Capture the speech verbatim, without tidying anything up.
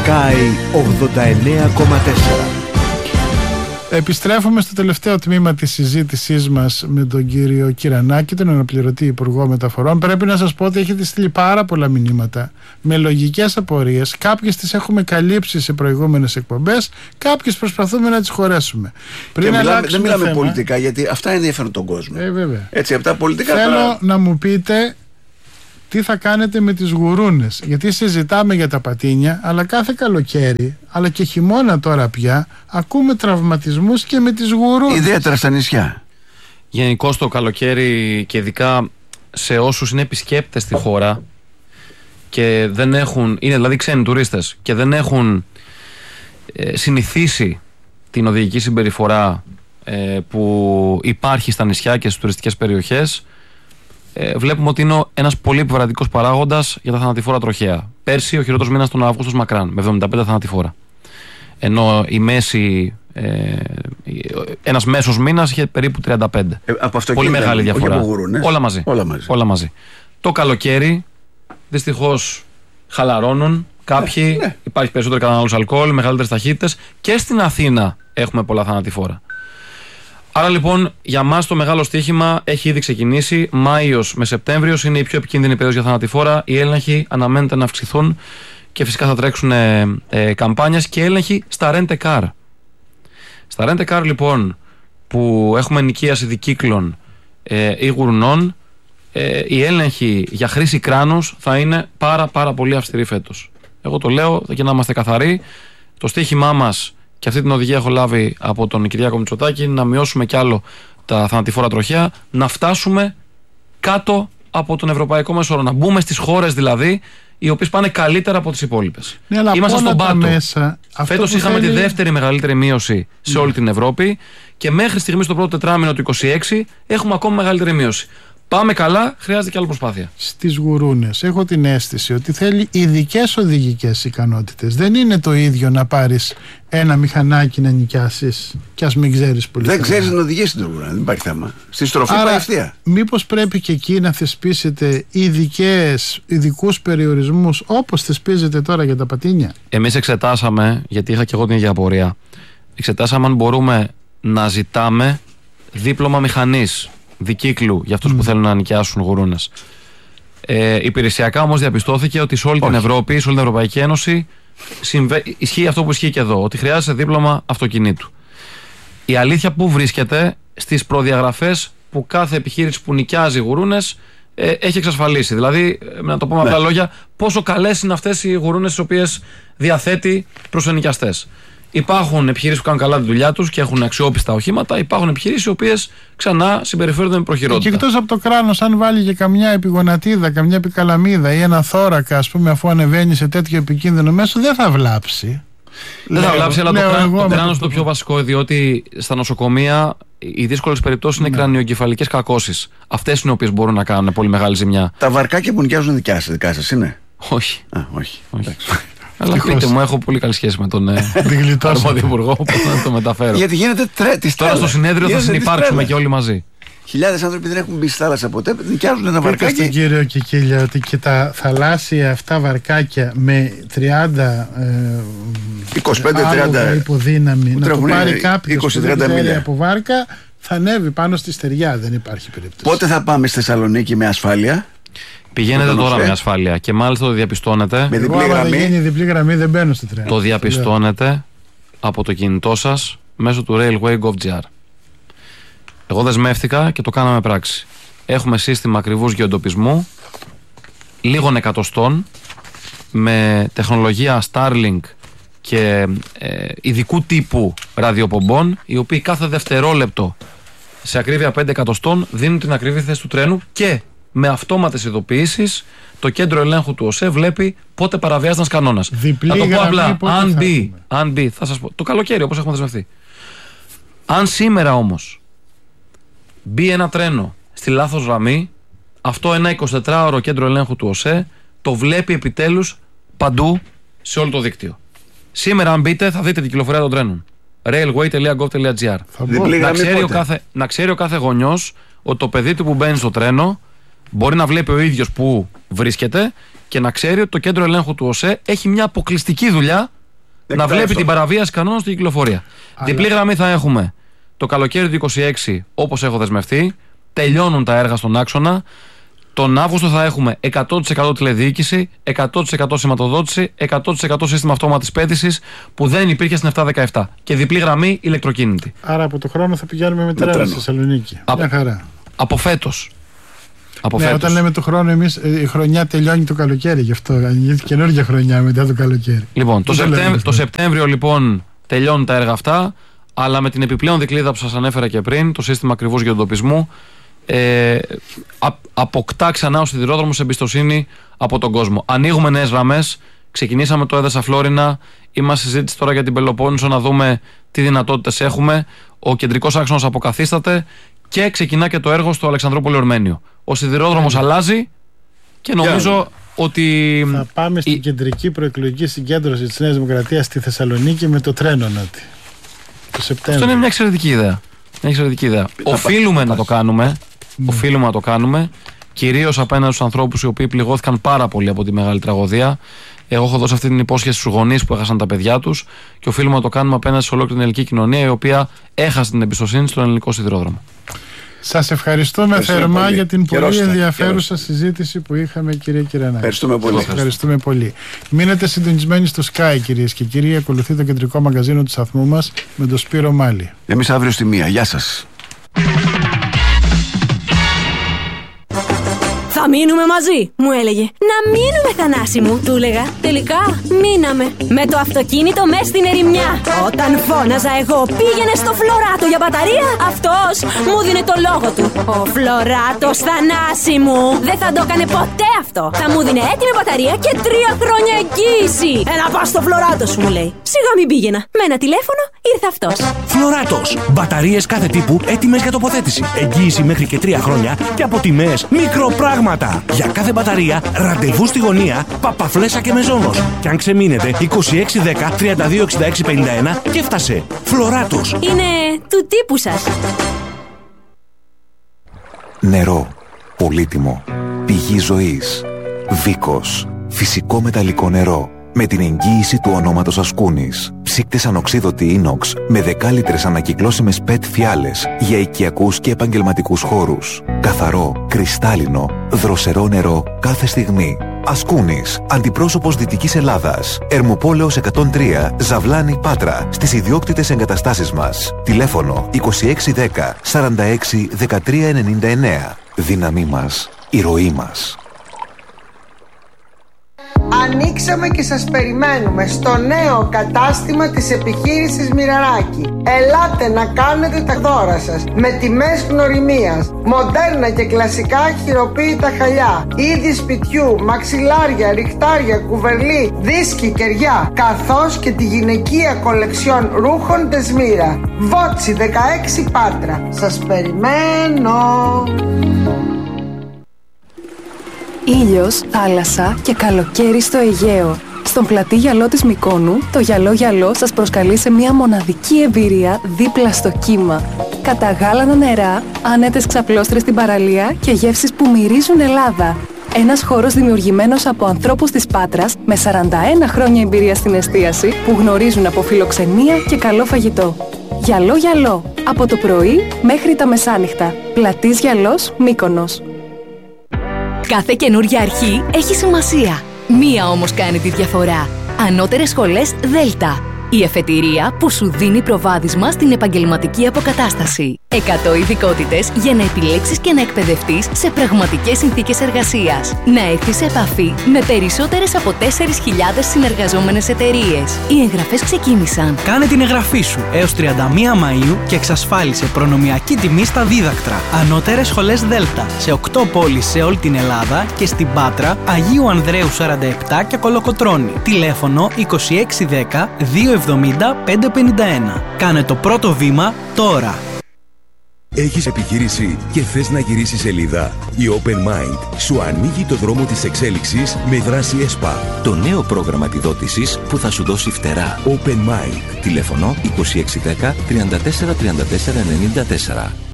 Sky ογδόντα εννέα κόμμα τέσσερα. Επιστρέφουμε στο τελευταίο τμήμα της συζήτησής μας με τον κύριο Κυρανάκη, τον αναπληρωτή Υπουργό Μεταφορών. Πρέπει να σας πω ότι έχετε στείλει πάρα πολλά μηνύματα με λογικές απορίες. Κάποιες τις έχουμε καλύψει σε προηγούμενες εκπομπές, κάποιες προσπαθούμε να τις χωρέσουμε. Πριν και μιλάμε, δεν μιλάμε θέμα, πολιτικά, γιατί αυτά ενδιαφέρουν τον κόσμο. Ε, βέβαια. Έτσι, από τα πολιτικά. Θέλω τώρα... να μου πείτε τι θα κάνετε με τις γουρούνες. Γιατί συζητάμε για τα πατίνια, αλλά κάθε καλοκαίρι, αλλά και χειμώνα τώρα πια, ακούμε τραυματισμούς και με τις γουρούνες. Ιδιαίτερα στα νησιά. Γενικώς το καλοκαίρι και ειδικά σε όσους είναι επισκέπτες στη χώρα και δεν έχουν, είναι δηλαδή ξένοι τουρίστες και δεν έχουν ε, συνηθίσει την οδηγική συμπεριφορά ε, που υπάρχει στα νησιά και στις τουριστικές περιοχές, Ε, βλέπουμε ότι είναι ένας πολύ επιβαρυντικός παράγοντας για τα θανατηφόρα τροχαία. Πέρσι ο χειρότερος μήνας ήταν ο Αύγουστος μακράν, με εβδομήντα πέντε θανατηφόρα. Ενώ η μέση, ε, ένας μέσος μήνας είχε περίπου τριάντα πέντε. Ε, από αυτό πολύ μεγάλη ήταν, διαφορά. Γουρούνες. Όλα μαζί. Όλα μαζί. Όλα μαζί. Το καλοκαίρι δυστυχώς χαλαρώνουν κάποιοι, ναι, ναι. Υπάρχει περισσότερη κατανάλωση αλκοόλ, μεγαλύτερες ταχύτητες και στην Αθήνα έχουμε πολλά θανατηφόρα. Άρα λοιπόν για μας το μεγάλο στοίχημα έχει ήδη ξεκινήσει. Μάιος με Σεπτέμβριος είναι η πιο επικίνδυνη περίοδος για θανατηφόρα. Οι έλεγχοι αναμένεται να αυξηθούν και φυσικά θα τρέξουν ε, ε, καμπάνιες και έλεγχοι στα rent-a-car. Στα rent-a-car λοιπόν που έχουμε ενοικίαση δικύκλων ε, ή γουρνών, ε, οι έλεγχοι για χρήση κράνους θα είναι πάρα πάρα πολύ αυστηροί φέτος. Εγώ το λέω για να είμαστε καθαροί. Το στοίχημά μας, και αυτή την οδηγία έχω λάβει από τον Κυριάκο Μητσοτάκη, να μειώσουμε κι άλλο τα θανατηφόρα τροχαία, να φτάσουμε κάτω από τον ευρωπαϊκό μέσο όρο. Να μπούμε στις χώρες δηλαδή, οι οποίες πάνε καλύτερα από τις υπόλοιπες. Ναι, είμαστε στον πάτο. Μέσα, Φέτος είχαμε θέλει... τη δεύτερη μεγαλύτερη μείωση σε όλη την Ευρώπη και μέχρι στιγμής στο πρώτο τετράμινο του είκοσι έξι έχουμε ακόμα μεγαλύτερη μείωση. Πάμε καλά, χρειάζεται και άλλη προσπάθεια. Στις γουρούνες έχω την αίσθηση ότι θέλει ειδικές οδηγικές ικανότητες. Δεν είναι το ίδιο να πάρεις ένα μηχανάκι να νοικιάσεις και ας μην ξέρεις πολύ. Δεν ξέρεις να οδηγήσεις την γουρούνα, δεν υπάρχει θέμα. Στη στροφή πάει ευθεία. Μήπως πρέπει και εκεί να θεσπίσετε ειδικές, ειδικούς περιορισμούς όπως θεσπίζετε τώρα για τα πατίνια? Εμείς εξετάσαμε, γιατί είχα και εγώ την ίδια απορία, εξετάσαμε αν μπορούμε να ζητάμε δίπλωμα μηχανής δικύκλου για αυτούς mm. που θέλουν να νοικιάσουν γουρούνες. Ε, υπηρεσιακά όμως διαπιστώθηκε ότι σε όλη Όχι. την Ευρώπη, σε όλη την Ευρωπαϊκή Ένωση συμβα... ισχύει αυτό που ισχύει και εδώ, ότι χρειάζεται δίπλωμα αυτοκινήτου. Η αλήθεια που βρίσκεται στις προδιαγραφές που κάθε επιχείρηση που νοικιάζει γουρούνες ε, έχει εξασφαλίσει. Δηλαδή, να το πούμε με ναι. απλά λόγια, πόσο καλές είναι αυτές οι γουρούνες τις οποίες διαθέτει προς ενοικιαστές. Υπάρχουν επιχειρήσεις που κάνουν καλά τη δουλειά τους και έχουν αξιόπιστα οχήματα. Υπάρχουν επιχειρήσεις οι οποίες ξανά συμπεριφέρονται με προχειρότητα. Και εκτός από το κράνος, αν βάλει και καμιά επιγονατίδα, καμιά επικαλαμίδα ή ένα θώρακα, ας πούμε, αφού ανεβαίνει σε τέτοιο επικίνδυνο μέσο, δεν θα βλάψει. Δεν λέω, θα βλάψει, αλλά λέω, το, κρά... το κράνος το... είναι το πιο βασικό, διότι στα νοσοκομεία οι δύσκολες περιπτώσεις είναι ναι. κρανιογκεφαλικές κακώσεις. Αυτές είναι οι οποίες μπορούν να κάνουν πολύ μεγάλη ζημιά. Τα βαρκάκια που νοικιάζουν δικιά σας, δικά σας είναι? Όχι. Α, όχι. όχι. Αλλά πείτε μου, έχω πολύ καλή σχέση με τον αρμόδιο υπουργό που να το μεταφέρω. Γιατί γίνεται τρέτη. Τώρα στο συνέδριο θα συνυπάρξουμε και όλοι μαζί. Χιλιάδες άνθρωποι δεν έχουν μπει στη θάλασσα ποτέ, νοικιάζουν ένα βαρκάκι. Πείτε στον κύριο Κικίλια ότι και τα θαλάσσια αυτά βαρκάκια με τριάντα είκοσι πέντε τριάντα υποδύναμη να το πάρει κάποιος είκοσι που δεν ξέρει από βάρκα, θα ανέβει πάνω στη στεριά, δεν υπάρχει περίπτωση. Πότε θα πάμε στη Θεσσαλονίκη με ασφάλεια? Πηγαίνετε τώρα με ασφάλεια και μάλιστα το διαπιστώνετε. Με διπλή γραμμή. Δεν γίνει διπλή γραμμή, δεν μπαίνω στο τρένο. Το διαπιστώνετε από το κινητό σας μέσω του railway τελεία gov τελεία τζι άρ. Εγώ δεσμεύτηκα και το κάναμε πράξη. Έχουμε σύστημα ακριβούς γεωντοπισμού λίγων εκατοστών με τεχνολογία Starlink και ε, ειδικού τύπου ραδιοπομπών, οι οποίοι κάθε δευτερόλεπτο σε ακρίβεια πέντε εκατοστών δίνουν την ακριβή θέση του τρένου και με αυτόματες ειδοποιήσεις το κέντρο ελέγχου του ΟΣΕ βλέπει πότε παραβιάζει ένας κανόνας. Θα το πω απλά, αν μπει, αν μπει, θα σας πω, το καλοκαίρι όπως έχουμε δεσμευτεί. Αν σήμερα όμως μπει ένα τρένο στη λάθος γραμμή, αυτό ένα εικοσιτετράωρο κέντρο ελέγχου του ΟΣΕ το βλέπει επιτέλους παντού σε όλο το δίκτυο. Σήμερα αν μπείτε θα δείτε την κυκλοφορία των τρένων. railway τελεία gov τελεία τζι άρ. Να ξέρει, ο κάθε, να ξέρει ο κάθε γονιός ότι το παιδί του που μπαίνει στο τρένο μπορεί να βλέπει ο ίδιος που βρίσκεται και να ξέρει ότι το κέντρο ελέγχου του ΟΣΕ έχει μια αποκλειστική δουλειά να βλέπει αυτό. Την παραβίαση κανόνων στην κυκλοφορία. Αλλά... Διπλή γραμμή θα έχουμε το καλοκαίρι του είκοσι έξι, όπως έχω δεσμευτεί. Τελειώνουν τα έργα στον άξονα. Τον Αύγουστο θα έχουμε εκατό τοις εκατό τηλεδιοίκηση, εκατό τοις εκατό σηματοδότηση, εκατό τοις εκατό σύστημα αυτόματης πέδησης που δεν υπήρχε στην επτακόσια δεκαεπτά. Και διπλή γραμμή ηλεκτροκίνητη. Άρα από το χρόνο θα πηγαίνουμε με τρένα στη Θεσσαλονίκη. Α... Μια χαρά. Από φέτος. Από ναι, φέτος. Όταν λέμε το χρόνο, εμείς η χρονιά τελειώνει το καλοκαίρι. Γι' αυτό είναι καινούργια χρονιά μετά το καλοκαίρι. Λοιπόν, το, Σεπτέμβ... το Σεπτέμβριο λοιπόν τελειώνουν τα έργα αυτά, αλλά με την επιπλέον δικλείδα που σας ανέφερα και πριν, το σύστημα ακριβούς γεωντοπισμού. Ε, α, αποκτά ξανά ο σιδηρόδρομος εμπιστοσύνη από τον κόσμο. Ανοίγουμε νέες γραμμές. Ξεκινήσαμε το Έδεσα Φλόρινα. Είμαστε συζήτηση τώρα για την Πελοπόννησο να δούμε τι δυνατότητες έχουμε. Ο κεντρικός άξονας αποκαθίσταται και ξεκινά και το έργο στο Αλεξανδρόπολη Ορμένιο. Ο σιδηρόδρομος αλλάζει και νομίζω yeah. ότι. Θα πάμε στην η... κεντρική προεκλογική συγκέντρωση της Νέας Δημοκρατίας στη Θεσσαλονίκη με το τρένο νότι. Το Σεπτέμβριο. Αυτό είναι μια εξαιρετική ιδέα. Μια εξαιρετική ιδέα. Οφείλουμε να το κάνουμε. Mm. Οφείλουμε να το κάνουμε, κυρίως απέναντι στους ανθρώπους οι οποίοι πληγώθηκαν πάρα πολύ από τη μεγάλη τραγωδία. Εγώ έχω δώσει αυτή την υπόσχεση στους γονείς που έχασαν τα παιδιά τους και οφείλουμε να το κάνουμε απέναντι σε ολόκληρη την ελληνική κοινωνία, η οποία έχασε την εμπιστοσύνη στον ελληνικό σιδηρόδρομο. Σας ευχαριστούμε θερμά πολύ. Για την πολύ Καιρώστε. ενδιαφέρουσα Καιρώστε. συζήτηση που είχαμε, κυρία Κυρανάκη. Ευχαριστούμε πολύ. Σας ευχαριστούμε πολύ. Μείνετε συντονισμένοι στο Sky, κυρίες και κύριοι. Ακολουθεί το κεντρικό μαγκαζίνο του σταθμού μας με τον Σπύρο Μάλη. Εμείς αύριο στη μία. Γεια σας. Θα μείνουμε μαζί, μου έλεγε. Να μείνουμε, Θανάση μου, του έλεγα. Τελικά μείναμε. Με το αυτοκίνητο μες στην ερημιά. Όταν φώναζα εγώ, πήγαινε στο Φλωράτο για μπαταρία. Αυτός μου δίνε το λόγο του. Ο Φλωράτος, Θανάση μου, δεν θα το έκανε ποτέ αυτό. Θα μου δίνε έτοιμη μπαταρία και τρία χρόνια εγγύηση. Έλα πας στο Φλωράτο σου, μου λέει. Σιγά μην πήγαινα. Με ένα τηλέφωνο ήρθε αυτός. Φλωράτος. Μπαταρίες κάθε τύπου έτοιμες για τοποθέτηση. Εγγύηση μέχρι και τρία χρόνια και από τιμές μικροπράγματα. Για κάθε μπαταρία, ραντεβού στη γωνία, Παπαφλέσσα και Μεζόνος. Και αν ξεμείνετε, είκοσι έξι δέκα τριάντα δύο εξήντα έξι πενήντα ένα και έφτασε. Φλωράτος. Είναι του τύπου σας. Νερό. Πολύτιμο. Πηγή ζωής. Βίκος. Φυσικό μεταλλικό νερό. Με την εγγύηση του ονόματος Ασκούνης. Ψύκτες ανοξίδωτη ίνοξ με δεκάλιτρες ανακυκλώσιμες πετ φιάλες για οικιακούς και επαγγελματικούς χώρους. Καθαρό, κρυστάλλινο, δροσερό νερό κάθε στιγμή. Ασκούνης, αντιπρόσωπος Δυτικής Ελλάδας. Ερμοπόλεως εκατόν τρία, Ζαβλάνη, Πάτρα, στις ιδιόκτητες εγκαταστάσεις μας. Τηλέφωνο είκοσι έξι δέκα σαράντα έξι δεκατρία ενενήντα εννέα. Δύναμή μας, η ροή μας. Ανοίξαμε και σας περιμένουμε στο νέο κατάστημα της επιχείρησης Μοιραράκη. Ελάτε να κάνετε τα δώρα σας με τιμές γνωριμίας. Μοντέρνα και κλασικά χειροποίητα χαλιά, είδη σπιτιού, μαξιλάρια, ριχτάρια, κουβερλί, δίσκοι, κεριά, καθώς και τη γυναικεία κολεξιόν ρούχων Τεσμύρα. Βότσι δεκαέξι Πάτρα. Σας περιμένω. Ήλιος, θάλασσα και καλοκαίρι στο Αιγαίο. Στον πλατή γυαλό της Μυκόνου, το γυαλό γυαλό σας προσκαλεί σε μια μοναδική εμπειρία δίπλα στο κύμα. Καταγάλανα νερά, άνετες ξαπλώστρες στην παραλία και γεύσεις που μυρίζουν Ελλάδα. Ένας χώρος δημιουργημένος από ανθρώπους της Πάτρας με σαράντα ένα χρόνια εμπειρία στην εστίαση που γνωρίζουν από φιλοξενία και καλό φαγητό. Γυαλό γυαλό, από το πρωί μέχρι τα μεσάνυχτα. Πλατής γυαλός, Μύκονος. Κάθε καινούργια αρχή έχει σημασία. Μία όμως κάνει τη διαφορά. Ανώτερες σχολές Δέλτα. Η εφετηρία που σου δίνει προβάδισμα στην επαγγελματική αποκατάσταση. εκατό ειδικότητες για να επιλέξεις και να εκπαιδευτείς σε πραγματικές συνθήκες εργασίας. Να έρθεις σε επαφή με περισσότερες από τέσσερις χιλιάδες συνεργαζόμενες εταιρείες. Οι εγγραφές ξεκίνησαν. Κάνε την εγγραφή σου έως τριάντα μία Μαΐου και εξασφάλισε προνομιακή τιμή στα δίδακτρα. Ανώτερες σχολές Δέλτα σε οκτώ πόλεις σε όλη την Ελλάδα και στην Πάτρα, Αγίου Ανδρέου σαράντα επτά και Κολοκοτρώνη. Τηλέφωνο είκοσι έξι δέκα δύο εβδομήντα πέντε πενήντα ένα. Κάνε το πρώτο βήμα τώρα. Έχεις επιχείρηση και θες να γυρίσεις σελίδα? Η Open Mind σου ανοίγει το δρόμο της εξέλιξης με δράση ΕΣΠΑ. Το νέο πρόγραμμα επιδότησης που θα σου δώσει φτερά. Open Mind. Τηλέφωνο είκοσι έξι δέκα τριάντα τέσσερα τριάντα τέσσερα ενενήντα τέσσερα.